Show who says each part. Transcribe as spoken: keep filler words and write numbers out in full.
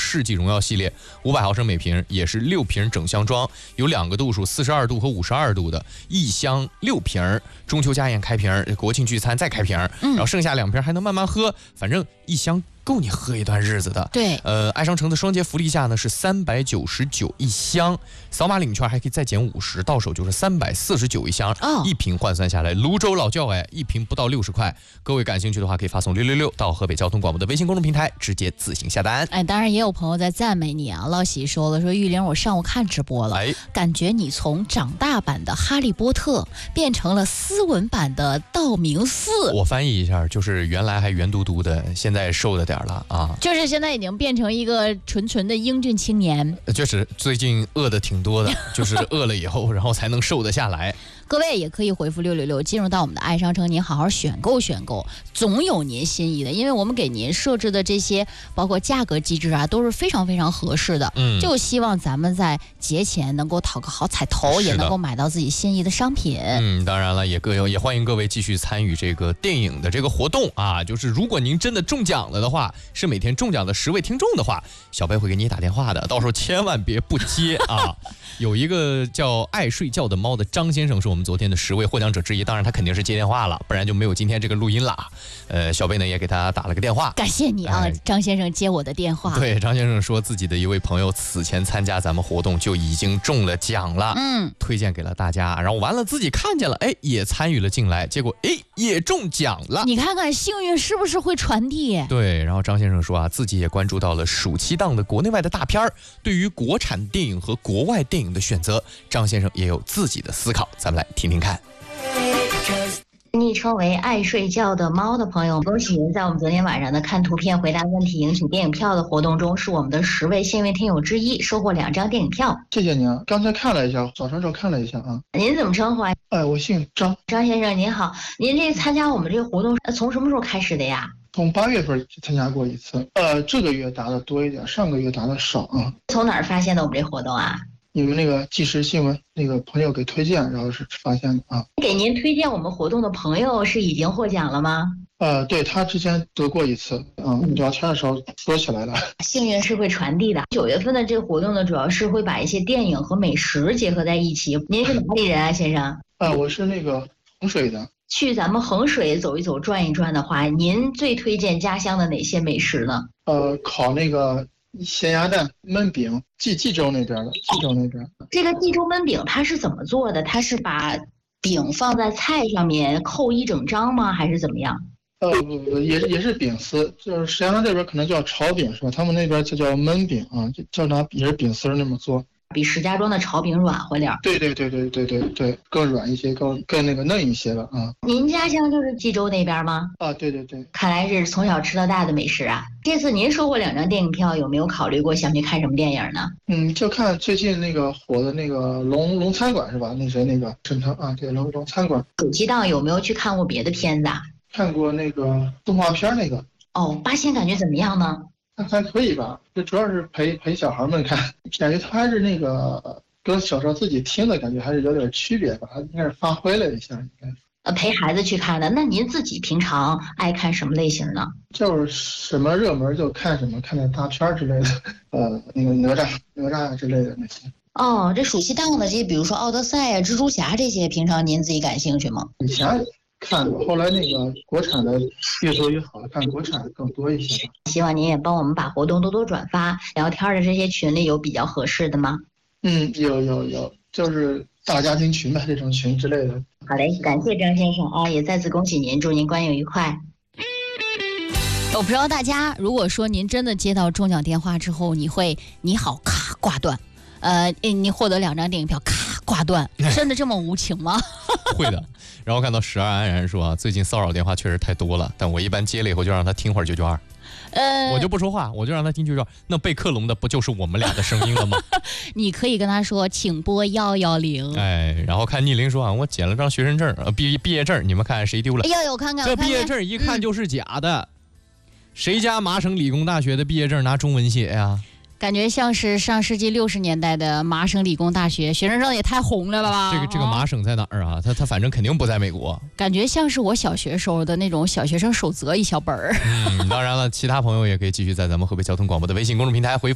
Speaker 1: 世纪荣耀系列，五百毫升每瓶，也是六瓶整箱装，有两个度数，四十二度和五十二度的，一箱六瓶，中秋家宴开瓶，国庆聚餐再开瓶，
Speaker 2: 嗯、
Speaker 1: 然后剩下两瓶还能慢慢喝，反正一箱够你喝一段日子的。
Speaker 2: 对，
Speaker 1: 呃，爱商城的双节福利价呢是三百九十九一箱，扫码领券还可以再减五十，到手就是三百四十九一箱，
Speaker 2: 哦、
Speaker 1: 一瓶换算下来，泸州老窖哎，一瓶不到六十块。各位感兴趣的话，可以发送六六六到河北交通广播的微信公众平台，直接自行下单。
Speaker 2: 哎，当然也有朋友在赞美你啊，老喜说了，说玉玲，我上午看直播了，
Speaker 1: 哎，
Speaker 2: 感觉你从长大版的哈利波特变成了斯文版的道明寺。
Speaker 1: 我翻译一下，就是原来还圆嘟嘟的，现在瘦了点了啊。
Speaker 2: 就是现在已经变成一个纯纯的英俊青年。
Speaker 1: 就是最近饿的挺多的，就是饿了以后，然后才能瘦得下来。
Speaker 2: 各位也可以回复六六六，进入到我们的爱商城，您好好选购选购，总有您心仪的。因为我们给您设置的这些，包括价格机制啊，都是非常非常合适的。
Speaker 1: 嗯，
Speaker 2: 就希望咱们在节前能够讨个好彩头，也能够买到自己心仪的商品。
Speaker 1: 嗯，当然了，也各也欢迎各位继续参与这个电影的这个活动啊。就是如果您真的中奖了的话，是每天中奖的十位听众的话，小贝会给你打电话的，到时候千万别不接啊。有一个叫爱睡觉的猫的张先生是我们昨天的十位获奖者之一，当然他肯定是接电话了，不然就没有今天这个录音了。呃，小贝呢也给他打了个电话，
Speaker 2: 感谢你啊，哎、张先生接我的电话。
Speaker 1: 对，张先生说自己的一位朋友此前参加咱们活动就已经中了奖了，
Speaker 2: 嗯，
Speaker 1: 推荐给了大家，然后完了自己看见了，哎，也参与了进来，结果哎也中奖了。
Speaker 2: 你看看幸运是不是会传递？
Speaker 1: 对，然后张先生说啊，自己也关注到了暑期档的国内外的大片儿，对于国产电影和国外电影的选择，张先生也有自己的思考，咱们来听听看。
Speaker 3: 昵称为爱睡觉的猫的朋友，恭喜您在我们昨天晚上的看图片回答问题赢取电影票的活动中，是我们的十位幸运听友之一，收获两张电影票。
Speaker 4: 谢谢您啊，刚才看了一下，早上时候看了一下啊。
Speaker 3: 您怎么称呼啊？
Speaker 4: 哎，我姓张。
Speaker 3: 张先生您好，您这参加我们这个活动从什么时候开始的呀？
Speaker 4: 从八月份参加过一次，呃，这个月答的多一点，上个月答的少啊。
Speaker 3: 从哪儿发现的我们这活动啊？
Speaker 4: 你们那个即时新闻那个朋友给推荐，然后是发现的啊。
Speaker 3: 给您推荐我们活动的朋友是已经获奖了吗？
Speaker 4: 呃，对，他之前得过一次，嗯，聊天的时候说起来了。
Speaker 3: 幸运是会传递的。九月份的这个活动呢，主要是会把一些电影和美食结合在一起。您是哪里人啊，先生？
Speaker 4: 啊，我是那个衡水的。
Speaker 3: 去咱们衡水走一走、转一转的话，您最推荐家乡的哪些美食呢？
Speaker 4: 呃，烤那个咸鸭蛋、焖饼，冀冀州那边的，冀州那边。
Speaker 3: 这个冀州焖饼它是怎么做的？它是把饼放在菜上面扣一整张吗？还是怎么样？
Speaker 4: 呃，不不，也是也是饼丝，就是石家庄这边可能叫炒饼是吧？他们那边就叫焖饼啊，就叫拿也是饼丝那么做。
Speaker 3: 比石家庄的炒饼软和点儿。
Speaker 4: 对对对对对对对，更软一些，更更那个嫩一些了啊。
Speaker 3: 您家乡就是冀州那边吗？
Speaker 4: 啊，对对对。
Speaker 3: 看来是从小吃到大的美食啊。这次您收获两张电影票，有没有考虑过想去看什么电影呢？
Speaker 4: 嗯，就看最近那个火的那个龙龙餐馆是吧？那谁那个沈腾啊，对，龙龙餐馆。
Speaker 3: 暑期档有没有去看过别的片子啊？
Speaker 4: 看过那个动画片那个。
Speaker 3: 哦，八仙感觉怎么样呢？
Speaker 4: 还可以吧，这主要是陪陪小孩们看，感觉他还是那个跟小时候自己听的感觉还是有点区别吧，应该是发挥了一下，应该。
Speaker 3: 呃，陪孩子去看的，那您自己平常爱看什么类型呢？
Speaker 4: 就是什么热门就看什么，看点大片之类的，呃，那个哪吒、哪吒之类的那些。
Speaker 3: 哦，这暑期档的这些，比如说奥德赛啊、蜘蛛侠这些，平常您自己感兴趣吗？
Speaker 4: 以前看过，后来那个国产的越多越好，看国产的更多一些吧。
Speaker 3: 希望您也帮我们把活动多多转发。聊天的这些群里有比较合适的吗？
Speaker 4: 嗯，有有有，就是大家庭群吧，这种群之类的。
Speaker 3: 好嘞，感谢张先生啊，也再次恭喜您，祝您观影愉快。
Speaker 2: 我不知道大家，如果说您真的接到中奖电话之后，你会你好咔挂断，呃，你获得两张电影票咔挂断，真的这么无情吗？
Speaker 1: 会的。然后看到十二安然说啊，最近骚扰电话确实太多了，但我一般接了以后就让他听会儿九九二。呃，我就不说话，我就让他听九九二。那被克隆的不就是我们俩的声音了吗？
Speaker 2: 你可以跟他说，请拨幺幺零。
Speaker 1: 哎，然后看逆鳞说啊，我捡了张学生证，呃，毕毕业证，你们看谁丢了？
Speaker 2: 哎呦，我看看，
Speaker 1: 这毕业证一看就是假的。嗯、谁家麻省理工大学的毕业证拿中文写呀？
Speaker 2: 感觉像是上世纪六十年代的麻省理工大学学生证，也太红了吧！
Speaker 1: 这个这个麻省在哪儿啊？他他反正肯定不在美国。
Speaker 2: 感觉像是我小学时候的那种小学生守则一小本儿。
Speaker 1: 嗯，当然了，其他朋友也可以继续在咱们河北交通广播的微信公众平台回复。